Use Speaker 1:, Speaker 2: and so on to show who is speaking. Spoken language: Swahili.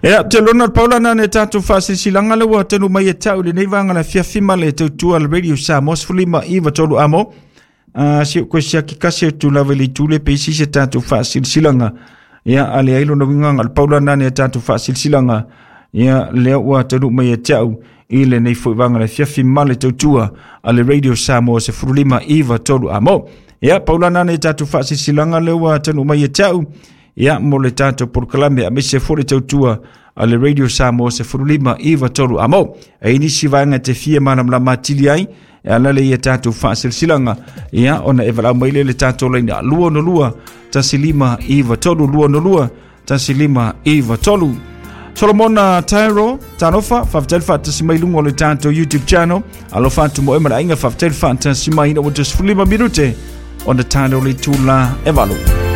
Speaker 1: Ya te lona Paula na ne tatu fasi silanga le wa tenu mai tau le nei vanga la fia fima le tu al radio Samos fulima iva tolu amo si ko sia ki kase tu la veli tu le pesi se tatu fasi silanga ya ale ai lona winga Paula na ne tatu fasi silanga ya le wa tenu mai tau ile nei fu vanga la fia fima le tu al radio Samos fulima iva tolu amo ya Paula na ne tatu fasi silanga le wa tenu mai tau ya mole tanto por Colombia me se fori tautua ale radio Samos se furulima iva tolu amo e inisi vanga te fia manam la matili ai ala le tanto fasil silanga ya ona evala maile le tanto le lua no lua tasilima iva tolu lua no lua tasilima iva tolu Solomon Tyro Tanofa faftelfa tasimailu le tanto YouTube channel alo fantu mo emara inga faftelfa tasimai na wotus fulima minute on the tanto le tula evalo